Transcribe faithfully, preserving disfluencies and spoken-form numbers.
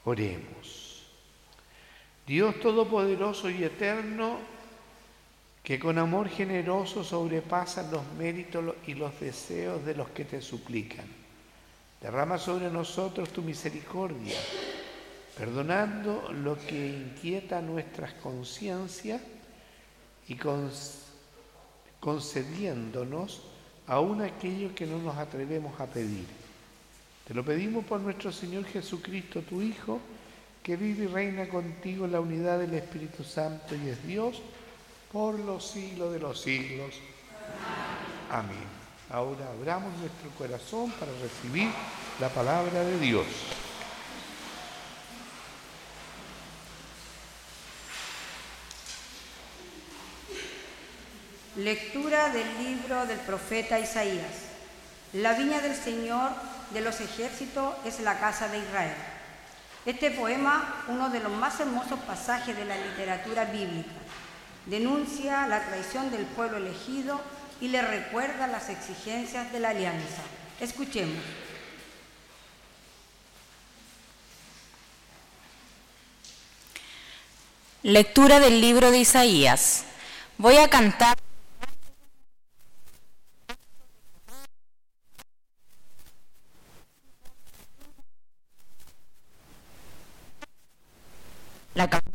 Oremos. Dios Todopoderoso y Eterno, que con amor generoso sobrepasas los méritos y los deseos de los que te suplican, derrama sobre nosotros tu misericordia, perdonando lo que inquieta nuestras conciencias y concediéndonos aún aquello que no nos atrevemos a pedir. Te lo pedimos por nuestro Señor Jesucristo, tu Hijo, que vive y reina contigo en la unidad del Espíritu Santo y es Dios por los siglos de los siglos. Amén. Amén. Ahora abramos nuestro corazón para recibir la palabra de Dios. Lectura del libro del profeta Isaías. La viña del Señor de los ejércitos es la casa de Israel. Este poema, uno de los más hermosos pasajes de la literatura bíblica, denuncia la traición del pueblo elegido y le recuerda las exigencias de la alianza. Escuchemos. Lectura del libro de Isaías. Voy a cantar la canción